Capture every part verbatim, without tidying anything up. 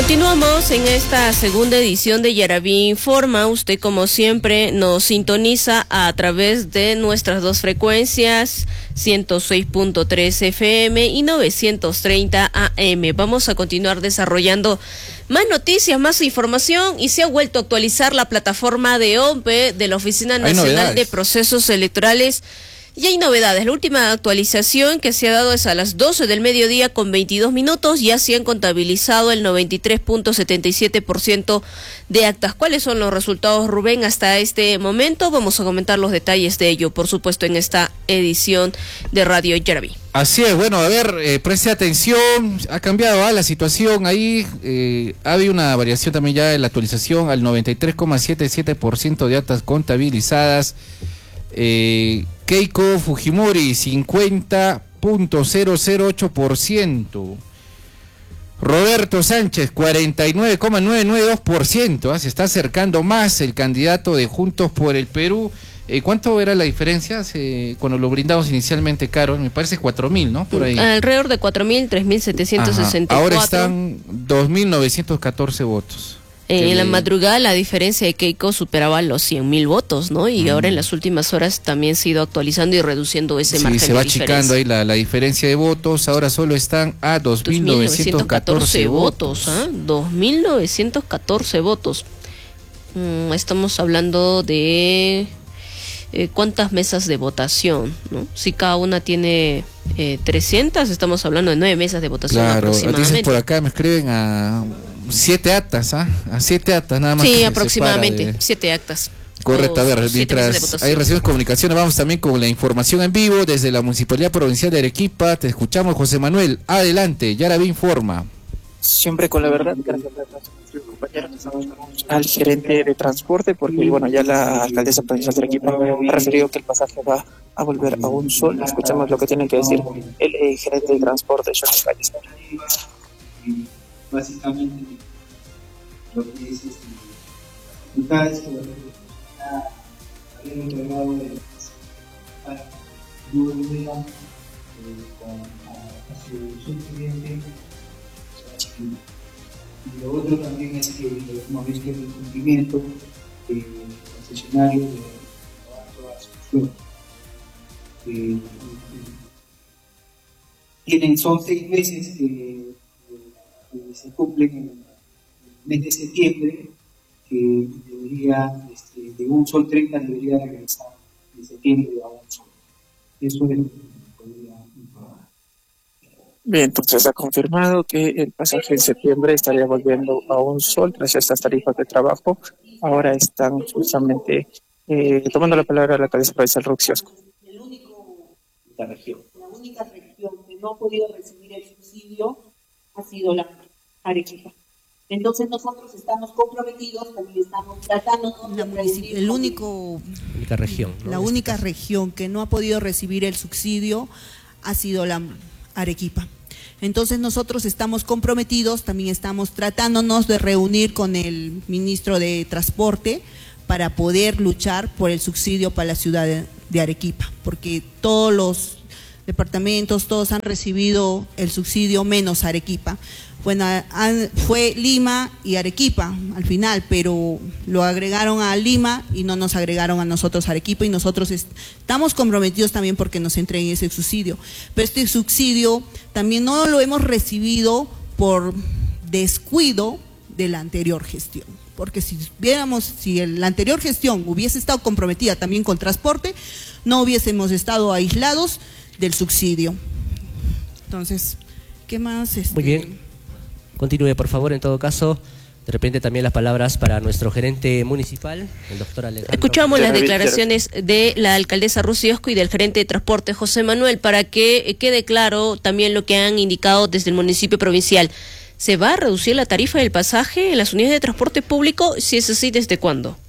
Continuamos en esta segunda edición de Yaraví Informa. Usted, como siempre, nos sintoniza a través de nuestras dos frecuencias, ciento seis punto tres F M y novecientos treinta A M. Vamos a continuar desarrollando más noticias, más información, y se ha vuelto a actualizar la plataforma de O M P E de la Oficina Nacional de Procesos Electorales. Y hay novedades. La última actualización que se ha dado es a las doce del mediodía con veintidós minutos. Ya se han contabilizado el noventa y tres punto setenta y siete por ciento de actas. ¿Cuáles son los resultados, Rubén, hasta este momento? Vamos a comentar los detalles de ello, por supuesto, en esta edición de Radio Yaraví. Así es, bueno, a ver, eh, preste atención, ha cambiado ¿ah? la situación ahí, eh, ha habido una variación también ya en la actualización al noventa y tres coma setenta y siete por ciento de actas contabilizadas. Eh, Keiko Fujimori cincuenta punto cero cero ocho por ciento, Roberto Sánchez cuarenta y nueve coma novecientos noventa y dos por ciento, ¿eh? Se está acercando más el candidato de Juntos por el Perú. Eh, ¿Cuánto era la diferencia eh, cuando lo brindamos inicialmente, Caro? Me parece cuatro mil, ¿no? Por ahí. Alrededor de cuatro mil, tres mil setecientos sesenta y cuatro. Ahora están dos mil novecientos catorce votos. Eh, en la madrugada la diferencia de Keiko superaba los cien mil votos, ¿no? Y mm. ahora en las últimas horas también se ha ido actualizando y reduciendo ese sí, margen de diferencia. Sí, se va achicando ahí la, la diferencia de votos. Ahora solo están a dos mil novecientos catorce votos. ¿Ah? dos mil novecientos catorce votos. Mm, estamos hablando de eh, cuántas mesas de votación, ¿no? Si cada una tiene eh, trescientas, estamos hablando de nueve mesas de votación. Claro, aproximadamente. Dicen por acá, me escriben a siete actas, ¿ah? A siete actas nada más. Sí, aproximadamente, de... siete actas. Correcto, a ver, mientras hay recibimos comunicaciones, vamos también con la información en vivo desde la Municipalidad Provincial de Arequipa. Te escuchamos, José Manuel, adelante, Yaraví Informa. Siempre con la verdad, gracias a compañeros, al gerente de transporte, porque bueno, ya la alcaldesa provincial de Arequipa ha referido que el pasaje va a volver a un sol. Escuchamos lo que tiene que decir el eh, gerente de transporte, Johnny Calles. Básicamente lo que es este, dificultades que habían entregado de para no volver con a, a su subcliente. Y lo otro también es que hemos visto el incumplimiento de concesionarios de todas sus flotas. Eh, tienen, son seis meses que que se cumplen en el mes de septiembre, que debería, este, de un sol treinta debería regresar de septiembre a un sol. Eso es lo que podría informar. Bien, entonces ha confirmado que el pasaje en septiembre estaría volviendo a un sol tras estas tarifas de trabajo. Ahora están justamente eh, tomando la palabra la alcaldesa provincial Ruxiosco. El único, la región. La única región que no ha podido recibir el subsidio ha sido la Arequipa. Entonces nosotros estamos comprometidos, también estamos tratando de el único única región, ¿no? La única región que no ha podido recibir el subsidio ha sido la Arequipa. Entonces nosotros estamos comprometidos, también estamos tratándonos de reunir con el ministro de Transporte para poder luchar por el subsidio para la ciudad de, de Arequipa, porque todos los departamentos, todos han recibido el subsidio menos Arequipa. Bueno, han, fue Lima y Arequipa al final, pero lo agregaron a Lima y no nos agregaron a nosotros Arequipa, y nosotros est estamos comprometidos también porque nos entreguen ese subsidio. Pero este subsidio también no lo hemos recibido por descuido de la anterior gestión. Porque si viéramos, si la anterior gestión hubiese estado comprometida también con transporte, no hubiésemos estado aislados del subsidio. Entonces, ¿qué más? Este... Muy bien. Continúe, por favor, en todo caso, de repente también las palabras para nuestro gerente municipal, el doctor Alejandro. Escuchamos las declaraciones de la alcaldesa Ruxiosco y del gerente de transporte, José Manuel, para que quede claro también lo que han indicado desde el municipio provincial. ¿Se va a reducir la tarifa del pasaje en las unidades de transporte público? Si es así, ¿desde cuándo?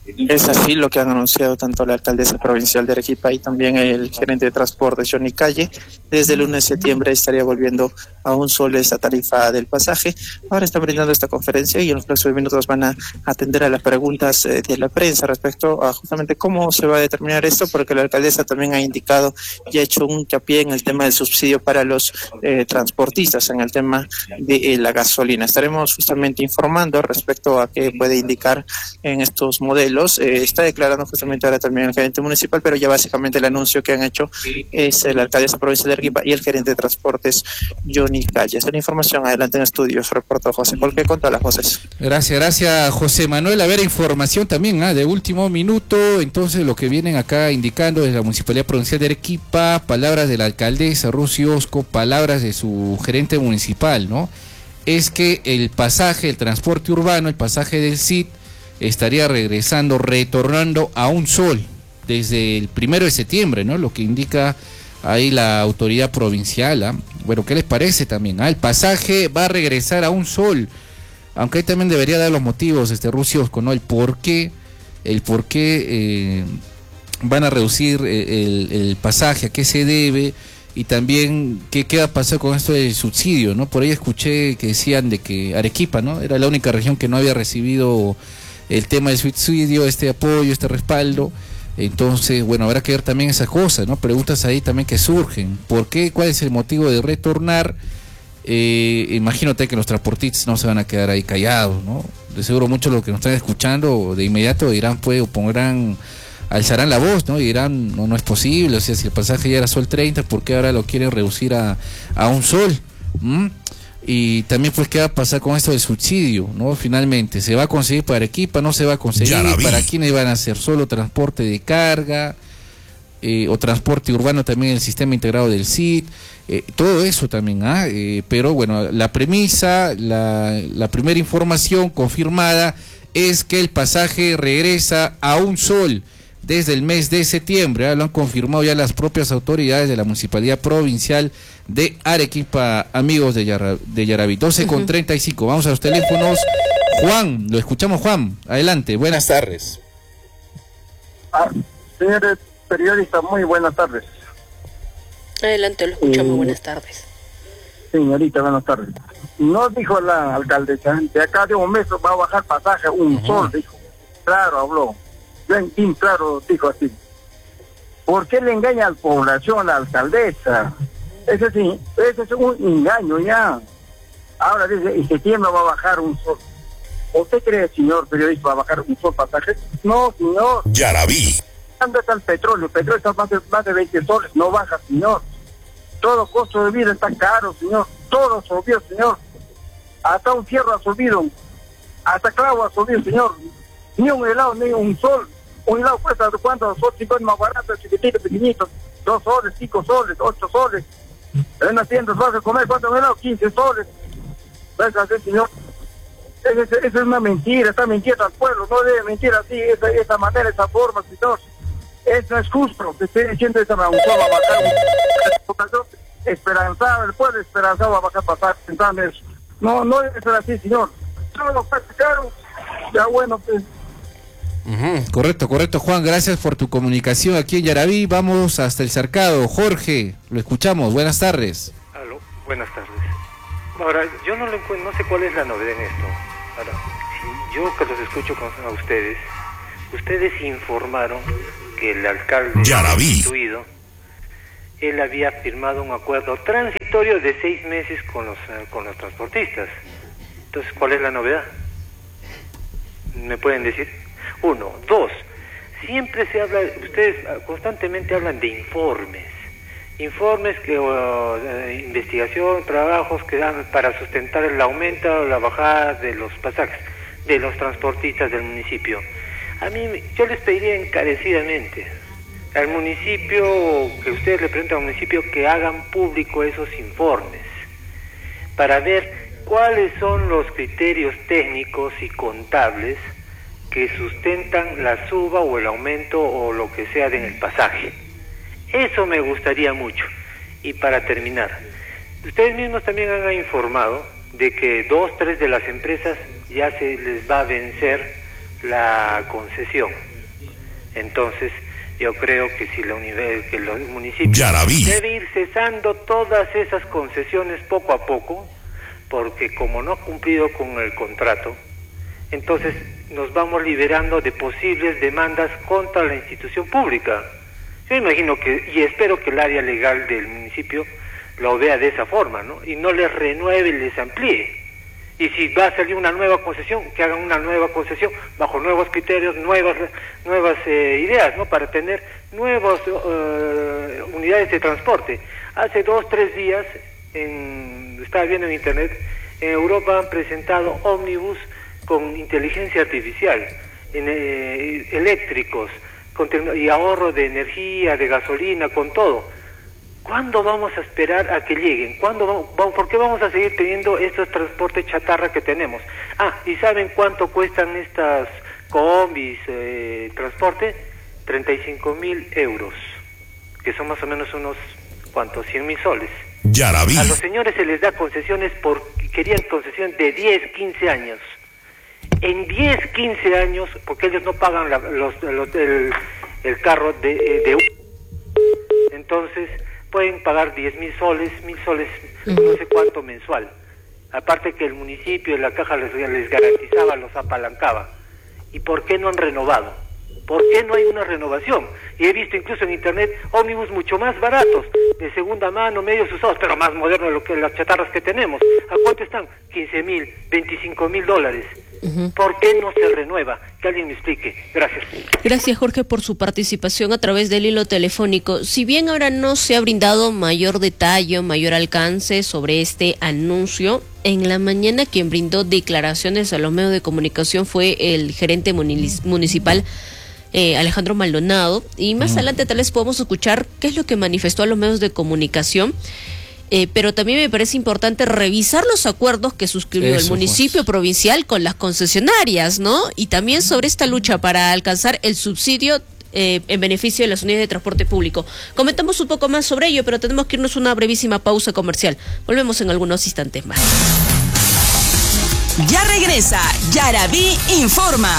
Es así lo que han anunciado tanto la alcaldesa provincial de Arequipa y también el gerente de transporte, Johnny Calle. Desde el lunes de septiembre estaría volviendo a un sol esta tarifa del pasaje. Ahora están brindando esta conferencia y en los próximos minutos van a atender a las preguntas eh, de la prensa respecto a justamente cómo se va a determinar esto, porque la alcaldesa también ha indicado y ha hecho un hincapié en el tema del subsidio para los eh, transportistas, en el tema de eh, la gasolina. Estaremos justamente informando respecto a qué puede indicar en estos modelos. Eh, está declarando justamente ahora también el gerente municipal, pero ya básicamente el anuncio que han hecho es la alcaldesa provincial de Arequipa y el gerente de transportes, Johnny Calle. Esta es la información. Adelante en estudios, reportó José Colque con todas las voces. Gracias, gracias José Manuel. A ver, información también ¿eh? de último minuto. Entonces, lo que vienen acá indicando desde la Municipalidad Provincial de Arequipa, palabras de la alcaldesa Rusi Osco, palabras de su gerente municipal, ¿no? Es que el pasaje, el transporte urbano, el pasaje del C I T, estaría regresando, retornando a un sol desde el primero de septiembre, ¿no? Lo que indica ahí la autoridad provincial. ¿eh? Bueno, ¿qué les parece también? ¿eh? El pasaje va a regresar a un sol, aunque ahí también debería dar los motivos, este Rusi Osco, ¿no? El por qué, el por qué eh, van a reducir el, el pasaje, a qué se debe, y también qué, qué va a pasar con esto del subsidio, ¿no? Por ahí escuché que decían de que Arequipa, ¿no? Era la única región que no había recibido el tema del subsidio, este apoyo, este respaldo. Entonces, bueno, habrá que ver también esas cosas, ¿no? Preguntas ahí también que surgen. ¿Por qué? ¿Cuál es el motivo de retornar? Eh, imagínate que los transportistas no se van a quedar ahí callados, ¿no? De seguro muchos los que nos están escuchando de inmediato dirán, pues, o pondrán, alzarán la voz, ¿no? Y dirán, no, no es posible, o sea, si el pasaje ya era sol treinta, ¿por qué ahora lo quieren reducir a, a un sol? ¿Mm? Y también, pues, ¿qué va a pasar con esto del subsidio, no? Finalmente, ¿se va a conseguir para Arequipa? ¿No se va a conseguir? ¿Para quiénes van a hacer? ¿Solo transporte de carga? Eh, ¿O transporte urbano también el sistema integrado del C I T? Eh, todo eso también, ¿ah? Eh, pero bueno, la premisa, la, la primera información confirmada es que el pasaje regresa a un sol desde el mes de septiembre. ¿eh? Lo han confirmado ya las propias autoridades de la Municipalidad Provincial de Arequipa, amigos de, Yara, de Yaraví. doce con treinta y cinco, vamos a los teléfonos. Juan, lo escuchamos, Juan, adelante, buenas tardes. Ah, señores periodistas, muy buenas tardes. Adelante, lo escuchamos, eh, buenas tardes. Señorita, buenas tardes. No dijo la alcaldesa, de acá de un mes va a bajar pasaje, un uh-huh. sol, dijo. Claro, habló. Bien, bien claro, dijo así. ¿Por qué le engaña a la población la alcaldesa? Ese, sí, ese es un engaño ya. Ahora dice, en septiembre va a bajar un sol. ¿Usted cree, señor periodista, va a bajar un sol pasaje? No, señor. Yaraví. ¿Dónde está el petróleo? El petróleo está más de, más de veinte soles, no baja, señor. Todo costo de vida está caro, señor. Todo subió, señor. Hasta un fierro ha subido. Hasta clavo ha subido, señor. Ni un helado, ni un sol. Un helado cuesta, ¿cuánto? Son cinco más barato, chiquitito, pequeñito. Dos soles, cinco soles, ocho soles. En las tiendas vas a comer, ¿cuánto helado? quince soles. ¿Ves así, señor? Esa es, es, es una mentira, está mintiendo al pueblo. No debe mentir así, esa, esa manera, esa forma, señor. Eso no es justo, que esté diciendo esa un sol va a bajar. Esperanzado, el pueblo esperanzado va a bajar pasar pensando eso. No, no debe ser así, señor. Todo está caro. Ya bueno, pues. Uh-huh. Correcto, correcto, Juan, gracias por tu comunicación aquí en Yaraví. Vamos hasta el Cercado. Jorge, lo escuchamos, buenas tardes. Aló, buenas tardes. Ahora, yo no, lo encuentro, no sé cuál es la novedad en esto. Ahora, si yo que los escucho con, a ustedes, ustedes informaron que el alcalde constituido, él había firmado un acuerdo transitorio de seis meses con los, con los transportistas. Entonces, ¿cuál es la novedad? ¿Me pueden decir? Uno. Dos, siempre se habla, ustedes constantemente hablan de informes, informes que, uh, de investigación, trabajos que dan para sustentar el aumento o la bajada de los pasajes de los transportistas del municipio. A mí, yo les pediría encarecidamente al municipio, que ustedes le pregunten al municipio que hagan público esos informes para ver cuáles son los criterios técnicos y contables que sustentan la suba o el aumento o lo que sea en el pasaje. Eso me gustaría mucho. Y para terminar, ustedes mismos también han informado de que dos, tres de las empresas ya se les va a vencer la concesión. Entonces, yo creo que si la univer- que los municipios Yaraví. debe ir cesando todas esas concesiones poco a poco, porque como no ha cumplido con el contrato, entonces nos vamos liberando de posibles demandas contra la institución pública. Yo imagino que, y espero que el área legal del municipio lo vea de esa forma, ¿no? Y no les renueve y les amplíe. Y si va a salir una nueva concesión, que hagan una nueva concesión bajo nuevos criterios, nuevas nuevas eh, ideas, ¿no? Para tener nuevas uh, unidades de transporte. Hace dos, tres días, en, estaba viendo en internet, en Europa han presentado ómnibus con inteligencia artificial, en, eh, eléctricos, con y ahorro de energía, de gasolina, con todo. ¿Cuándo vamos a esperar a que lleguen? ¿Cuándo vamos, ¿Por qué vamos a seguir teniendo estos transportes chatarra que tenemos? Ah, ¿y saben cuánto cuestan estas combis, eh, transporte? treinta y cinco mil euros, que son más o menos unos, ¿cuántos? cien mil soles. Yaraví. A los señores se les da concesiones, por querían concesión de diez, quince años. En diez, quince años, porque ellos no pagan la, los, los, el, el carro de, de... Entonces, pueden pagar diez mil soles, mil soles, no sé cuánto mensual. Aparte que el municipio y la caja les, les garantizaba, los apalancaba. ¿Y por qué no han renovado? ¿Por qué no hay una renovación? Y he visto incluso en internet ómnibus mucho más baratos, de segunda mano, medios usados, pero más modernos de lo que las chatarras que tenemos. ¿A cuánto están? quince mil, veinticinco mil dólares. Uh-huh. ¿Por qué no se renueva? Que alguien me explique. Gracias. Gracias, Jorge, por su participación a través del hilo telefónico. Si bien ahora no se ha brindado mayor detalle, mayor alcance sobre este anuncio, en la mañana quien brindó declaraciones a los medios de comunicación fue el gerente munic- municipal eh, Alejandro Maldonado, y más uh-huh. adelante tal vez podamos escuchar qué es lo que manifestó a los medios de comunicación. Eh, pero también me parece importante revisar los acuerdos que suscribió Eso, el municipio pues. provincial con las concesionarias, ¿no? Y también sobre esta lucha para alcanzar el subsidio eh, en beneficio de las unidades de transporte público. Comentamos un poco más sobre ello, pero tenemos que irnos a una brevísima pausa comercial. Volvemos en algunos instantes más. Ya regresa Yaraví Informa.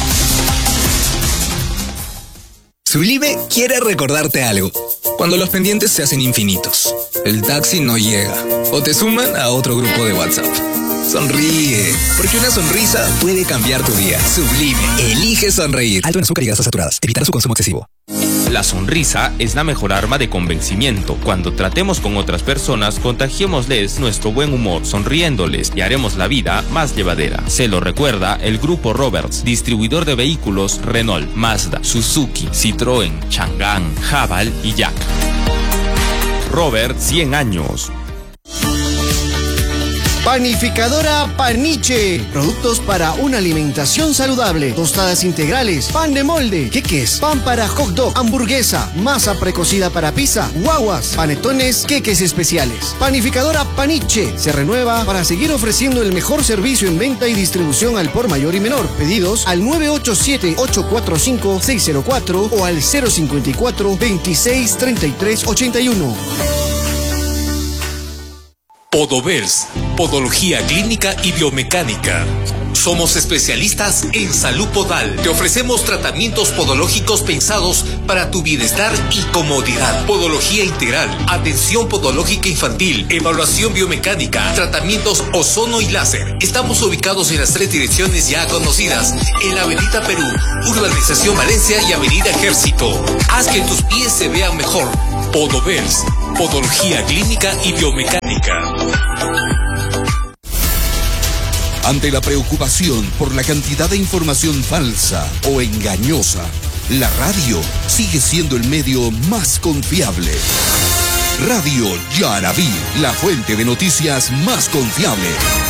Sublime quiere recordarte algo. Cuando los pendientes se hacen infinitos, el taxi no llega o te suman a otro grupo de WhatsApp. Sonríe, porque una sonrisa puede cambiar tu día. Sublime, elige sonreír. Alto en azúcar y grasas saturadas. Evitar su consumo excesivo. La sonrisa es la mejor arma de convencimiento. Cuando tratemos con otras personas, contagiémosles nuestro buen humor, sonriéndoles y haremos la vida más llevadera. Se lo recuerda el Grupo Roberts, distribuidor de vehículos Renault, Mazda, Suzuki, Citroën, Chang'an, Haval y Yak. Robert, cien años. Panificadora Paniche. Productos para una alimentación saludable. Tostadas integrales, pan de molde, queques, pan para hot dog, hamburguesa, masa precocida para pizza, guaguas, panetones, queques especiales. Panificadora Paniche se renueva para seguir ofreciendo el mejor servicio en venta y distribución al por mayor y menor. Pedidos al nueve ocho siete, ocho cuatro cinco, seis cero cuatro o al cero cinco cuatro, veintiséis, treinta y tres, ochenta y uno. Podovers, Podología Clínica y Biomecánica. Somos especialistas en salud podal. Te ofrecemos tratamientos podológicos pensados para tu bienestar y comodidad. Podología integral, atención podológica infantil, evaluación biomecánica, tratamientos ozono y láser. Estamos ubicados en las tres direcciones ya conocidas, en la Avenida Perú, Urbanización Valencia y Avenida Ejército. Haz que tus pies se vean mejor. Podovers, Podología Clínica y Biomecánica. Ante la preocupación por la cantidad de información falsa o engañosa, la radio sigue siendo el medio más confiable. Radio Yaraví, la fuente de noticias más confiable.